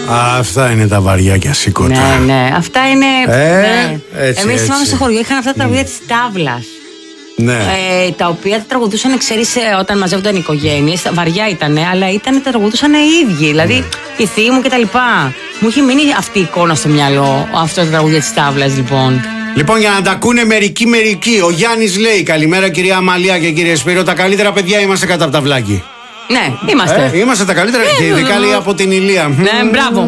Αυτά είναι τα βαριά και ασήκωτα. Ναι, αυτά είναι. Εμείς θυμάμαι στο χωριό είχαν αυτά τα τραγούδια της τάβλας. Ναι. Τα οποία τα τραγουδούσαν, ξέρεις, όταν μαζεύονταν οι οικογένειες. Βαριά ήτανε, αλλά τα τραγουδούσαν οι ίδιοι. Δηλαδή η θεία μου κτλ. Μου είχε μείνει αυτή η εικόνα στο μυαλό, αυτό το τραγούδια της τάβλας, λοιπόν. Λοιπόν, για να τα ακούνε μερικοί. Ο Γιάννης λέει: καλημέρα, κυρία Αμαλία και κύριε Σπύρο. Τα καλύτερα παιδιά είμαστε κατά από τα βλάκι. Ναι, είμαστε. Είμαστε τα καλύτερα, και ειδικά λέει από την Ηλία. Ναι, μπράβο.